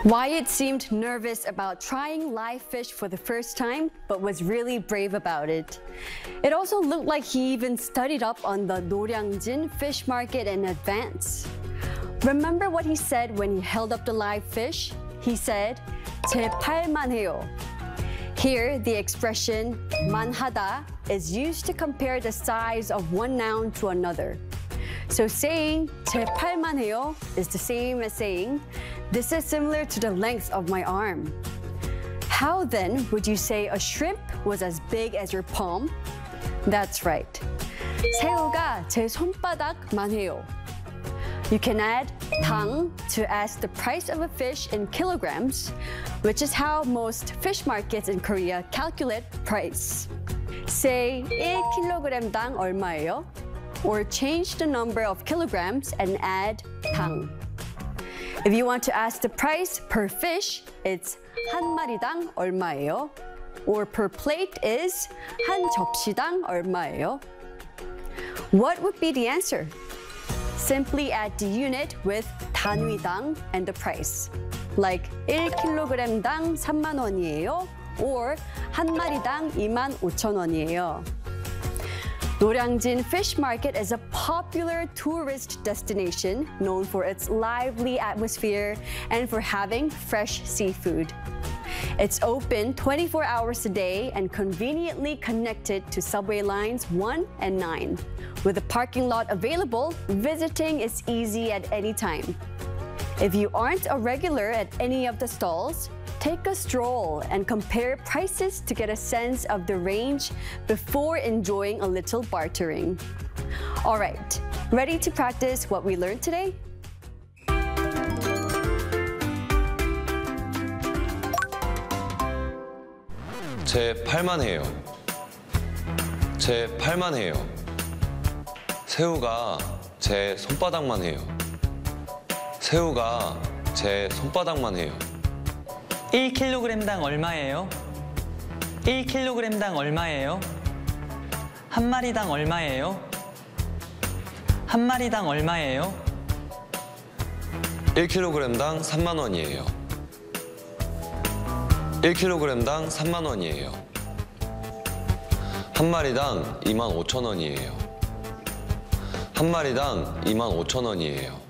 Wyatt seemed nervous about trying live fish for the first time, but was really brave about it. It also looked like he even studied up on the Noryangjin fish market in advance. Remember what he said when he held up the live fish? He said, 제 팔만 해요. Here, the expression 만하다 is used to compare the size of one noun to another. So saying 제 팔만 해요 is the same as saying this is similar to the length of my arm. How then would you say a shrimp was as big as your palm? That's right. 새우가 제 손바닥만 해요. You can add 당 to ask the price of a fish in kilograms, which is how most fish markets in Korea calculate price. Say 1kg당 얼마예요? Or change the number of kilograms and add 당. If you want to ask the price per fish, it's 한 마리당 얼마예요? Or per plate is 한 접시당 얼마예요? What would be the answer? Simply add the unit with 단위당 and the price. Like 1kg당 3만 원이에요. Or 한 마리당 25,000원이에요. Noryangjin Fish Market is a popular tourist destination known for its lively atmosphere and for having fresh seafood. It's open 24 hours a day and conveniently connected to subway lines 1 and 9. With a parking lot available, visiting is easy at any time. If you aren't a regular at any of the stalls, take a stroll and compare prices to get a sense of the range before enjoying a little bartering. All right, ready to practice what we learned today? 제 팔만 해요. 제 팔만 해요. 새우가 제 손바닥만 해요. 새우가 제 손바닥만 해요. 1kg당 얼마예요? 1kg당 얼마예요? 한 마리당 얼마예요? 한 마리당 얼마예요? 1kg당 3만 원이에요. 1kg당 3만 원이에요. 한 마리당 25,000원이에요. 한 마리당 25,000원이에요.